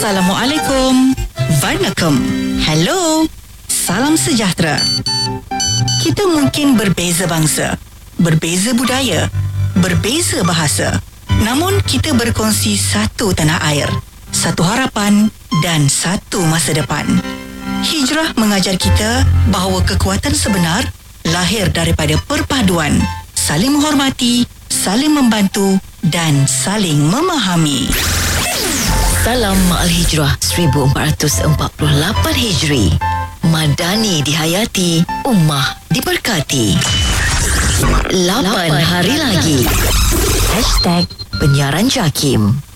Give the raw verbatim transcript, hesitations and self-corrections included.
Assalamualaikum. Vanakkam. Hello. Salam sejahtera. Kita mungkin berbeza bangsa, berbeza budaya, berbeza bahasa. Namun kita berkongsi satu tanah air, satu harapan dan satu masa depan. Hijrah mengajar kita bahawa kekuatan sebenar lahir daripada perpaduan, saling menghormati, saling membantu dan saling memahami. Salam Al-Hijrah seribu empat ratus empat puluh lapan Hijri. Madani dihayati, ummah diberkati. Lapan hari lagi. Hashtag Penyiaran Jakim.